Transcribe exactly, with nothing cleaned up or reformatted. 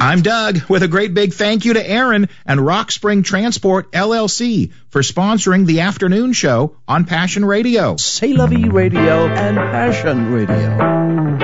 I'm Doug with a great big thank you to Aaron and Rock Spring Transport, L L C, for sponsoring the afternoon show on Passion Radio. C'est La Vie Radio and Passion Radio.